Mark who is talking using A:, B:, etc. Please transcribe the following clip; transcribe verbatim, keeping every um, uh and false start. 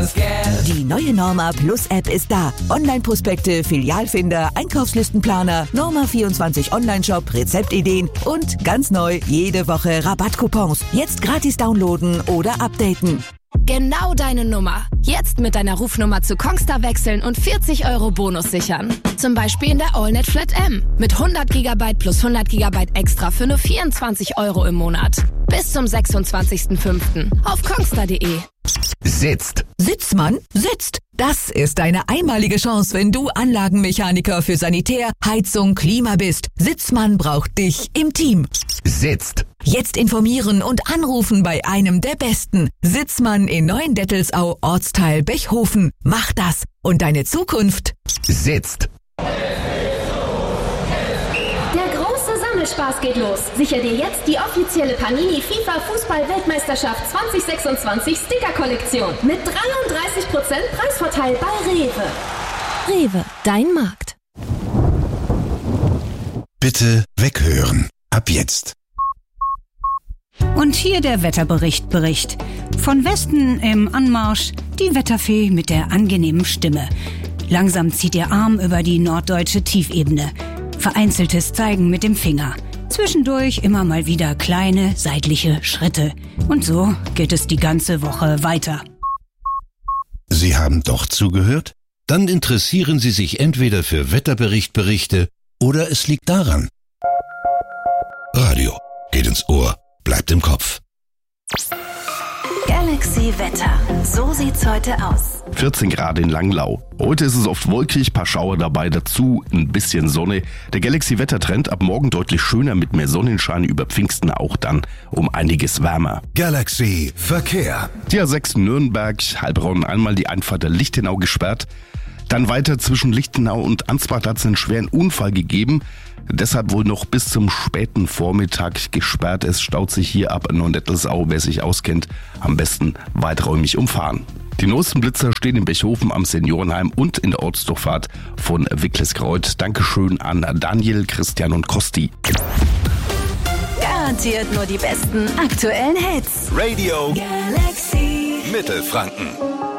A: Business Gal.
B: Die neue Norma Plus App ist da. Online-Prospekte, Filialfinder, Einkaufslistenplaner, Norma vierundzwanzig Online-Shop, Rezeptideen und ganz neu jede Woche Rabattcoupons. Jetzt gratis downloaden oder updaten.
C: Genau deine Nummer. Jetzt mit deiner Rufnummer zu Kongstar wechseln und vierzig Euro Bonus sichern. Zum Beispiel in der AllNet Flat M. Mit hundert Gigabyte plus hundert Gigabyte extra für nur vierundzwanzig Euro im Monat. Bis zum sechsundzwanzigsten fünften auf kongstar punkt de.
D: Sitzt.
B: Sitzmann, sitzt. Das ist deine einmalige Chance, wenn du Anlagenmechaniker für Sanitär, Heizung, Klima bist. Sitzmann braucht dich im Team.
D: Sitzt.
B: Jetzt informieren und anrufen bei einem der Besten. Sitzmann in Neuendettelsau, Ortsteil Bechhofen. Mach das und deine Zukunft
D: sitzt.
E: Spaß geht los. Sicher dir jetzt die offizielle Panini FIFA Fußball-Weltmeisterschaft zwanzig sechsundzwanzig Sticker-Kollektion mit dreiunddreißig Prozent Preisvorteil bei Rewe.
C: Rewe, dein Markt.
D: Bitte weghören. Ab jetzt.
F: Und hier der Wetterbericht Bericht. Von Westen im Anmarsch die Wetterfee mit der angenehmen Stimme. Langsam zieht ihr Arm über die norddeutsche Tiefebene. Vereinzeltes Zeigen mit dem Finger. Zwischendurch immer mal wieder kleine seitliche Schritte. Und so geht es die ganze Woche weiter.
D: Sie haben doch zugehört? Dann interessieren Sie sich entweder für Wetterberichtberichte oder es liegt daran. Radio geht ins Ohr, bleibt im Kopf.
G: Galaxy Wetter. So sieht's heute aus.
H: vierzehn Grad in Langlau. Heute ist es oft wolkig, paar Schauer dabei, dazu ein bisschen Sonne. Der Galaxy-Wettertrend ab morgen deutlich schöner mit mehr Sonnenschein, über Pfingsten auch dann um einiges wärmer.
D: Galaxy Verkehr.
H: Die A sechs Nürnberg, Heilbronn einmal die Einfahrt der Lichtenau gesperrt. Dann weiter zwischen Lichtenau und Ansbach hat es einen schweren Unfall gegeben. Deshalb wohl noch bis zum späten Vormittag gesperrt. Es staut sich hier ab Neuendettelsau, wer sich auskennt, am besten weiträumig umfahren. Die neuesten Blitzer stehen in Bechhofen am Seniorenheim und in der Ortsdurchfahrt von Wicklesgreuth. Dankeschön an Daniel, Christian und Kosti.
G: Garantiert nur die besten aktuellen Hits.
I: Radio
G: Galaxy
I: Mittelfranken.